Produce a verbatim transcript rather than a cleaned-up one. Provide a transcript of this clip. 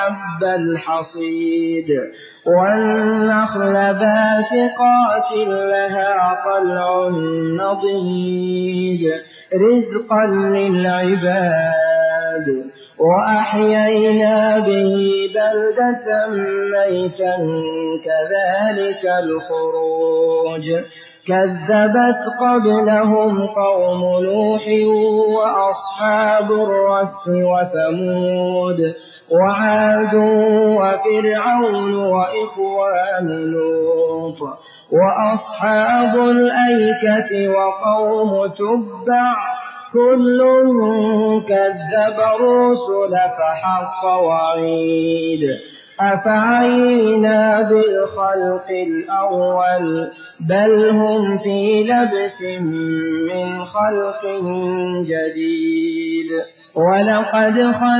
حب الحصيد والنخل باسقات لها طلع نضيد رزقا للعباد وأحيينا به بلدة ميتا كذلك الخروج كذبت قبلهم قوم نوح وأصحاب الرس وثمود وعاد وفرعون وإخوان لوط وأصحاب الأيكة وقوم تبع كل كذب الرسل فحق وعيد أفعينا بالخلق الأول بل هم في لبس من خلق جديد ولقد خلق